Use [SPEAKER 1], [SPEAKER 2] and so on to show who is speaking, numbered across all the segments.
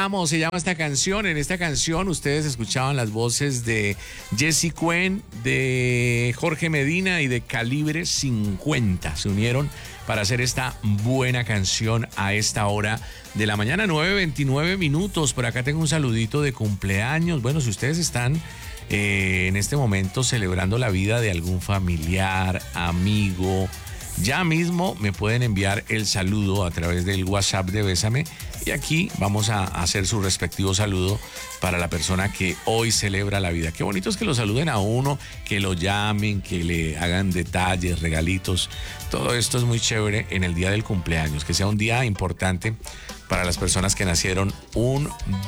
[SPEAKER 1] amo, se llama esta canción. En esta canción ustedes escuchaban las voces de Jesse Cuen, de Jorge Medina y de Calibre 50. Se unieron para hacer esta buena canción a esta hora de la mañana, 9:29 minutos. Por acá tengo un saludito de cumpleaños. Bueno, si ustedes están en este momento celebrando la vida de algún familiar, amigo, ya mismo me pueden enviar el saludo a través del WhatsApp de Bésame y aquí vamos a hacer su respectivo saludo para la persona que hoy celebra la vida. Qué bonito es que lo saluden a uno, que lo llamen, que le hagan detalles, regalitos. Todo esto es muy chévere en el día del cumpleaños, que sea un día importante para las personas que nacieron un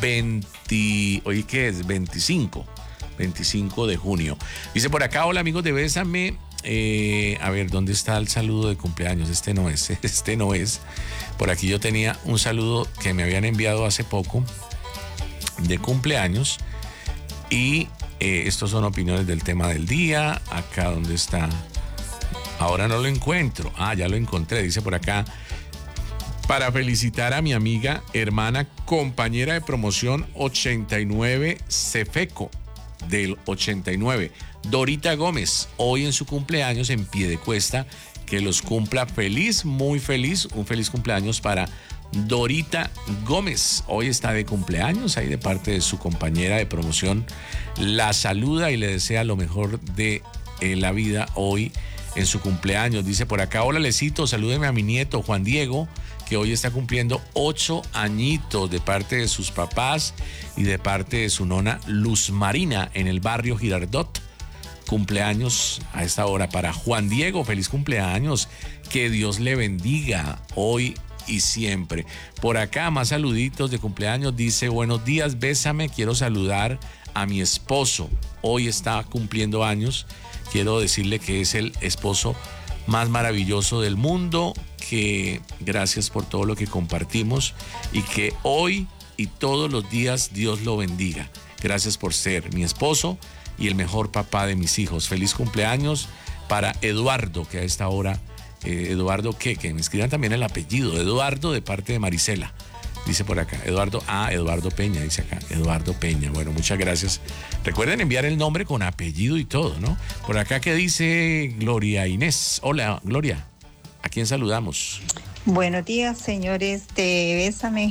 [SPEAKER 1] 20, hoy qué es, 25 de junio. Dice por acá, hola amigos de Bésame. A ver, ¿dónde está el saludo de cumpleaños? Este no es. Por aquí yo tenía un saludo que me habían enviado hace poco de cumpleaños y estos son opiniones del tema del día. Acá, ¿dónde está? Ahora no lo encuentro. Ya lo encontré. Dice por acá, para felicitar a mi amiga, hermana, compañera de promoción 89 Cefeco del 89, Dorita Gómez, hoy en su cumpleaños en Piedecuesta, que los cumpla feliz, muy feliz, un feliz cumpleaños para Dorita Gómez. Hoy está de cumpleaños, ahí de parte de su compañera de promoción, la saluda y le desea lo mejor de la vida hoy en su cumpleaños. Dice por acá, hola Lecito, salúdeme a mi nieto Juan Diego, que hoy está cumpliendo 8 añitos de parte de sus papás y de parte de su nona Luz Marina en el barrio Girardot. Cumpleaños a esta hora para Juan Diego, feliz cumpleaños, que Dios le bendiga hoy y siempre. Por acá más saluditos de cumpleaños, dice buenos días, Bésame, quiero saludar a mi esposo, hoy está cumpliendo años, quiero decirle que es el esposo más maravilloso del mundo, que gracias por todo lo que compartimos y que hoy y todos los días Dios lo bendiga. Gracias por ser mi esposo y el mejor papá de mis hijos. Feliz cumpleaños para Eduardo, que a esta hora, Eduardo, que me escriban también el apellido, Eduardo de parte de Marisela. Dice por acá, Eduardo Peña, dice acá, Eduardo Peña. Bueno, muchas gracias. Recuerden enviar el nombre con apellido y todo, ¿no? Por acá, ¿qué dice Gloria Inés? Hola, Gloria. ¿A quién saludamos?
[SPEAKER 2] Buenos días, señores de Bésame.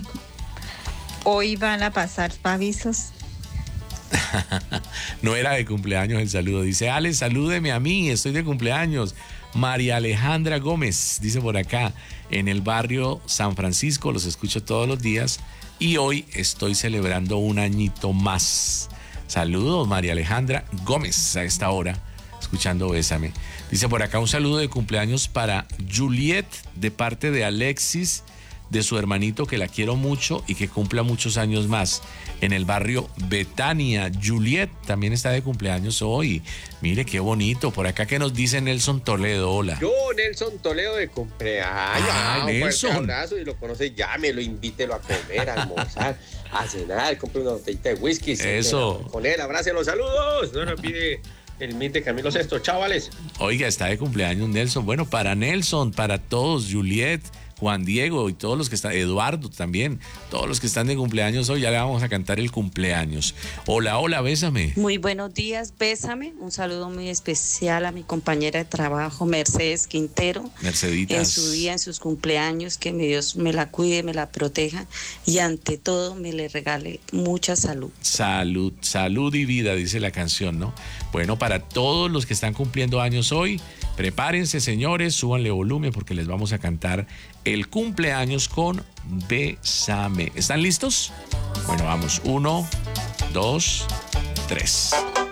[SPEAKER 2] Hoy van a pasar avisos.
[SPEAKER 1] No era de cumpleaños el saludo. Dice, Ale, salúdeme a mí, estoy de cumpleaños. María Alejandra Gómez, dice por acá, en el barrio San Francisco, los escucho todos los días y hoy estoy celebrando un añito más. Saludos, María Alejandra Gómez, a esta hora, escuchando Bésame. Dice por acá un saludo de cumpleaños para Juliet, de parte de Alexis, de su hermanito, que la quiero mucho y que cumpla muchos años más. En el barrio Betania, Juliet también está de cumpleaños hoy. Mire qué bonito. Por acá, ¿qué nos dice Nelson Toledo? Hola.
[SPEAKER 3] Yo, Nelson Toledo, de cumpleaños.
[SPEAKER 1] Nelson.
[SPEAKER 3] Un abrazo, y lo conoce, llámelo, invítelo a comer, a almorzar, a cenar, compre una botellita de whisky.
[SPEAKER 1] Eso.
[SPEAKER 3] Con él, abrácelos, saludos. No nos pide el mit de Camilo Sesto, chavales.
[SPEAKER 1] Oiga, está de cumpleaños Nelson. Bueno, para Nelson, para todos, Juliet, Juan Diego y todos los que están, Eduardo también, todos los que están de cumpleaños hoy, ya le vamos a cantar el cumpleaños. Hola, hola, Bésame.
[SPEAKER 4] Muy buenos días, Bésame. Un saludo muy especial a mi compañera de trabajo, Mercedes Quintero.
[SPEAKER 1] Merceditas.
[SPEAKER 4] En su día, en sus cumpleaños, que Dios me la cuide, me la proteja y ante todo me le regale mucha salud.
[SPEAKER 1] Salud, salud y vida, dice la canción, ¿no? Bueno, para todos los que están cumpliendo años hoy, prepárense, señores, súbanle volumen porque les vamos a cantar el cumpleaños con Bésame. ¿Están listos? Bueno, vamos. 1, 2, 3.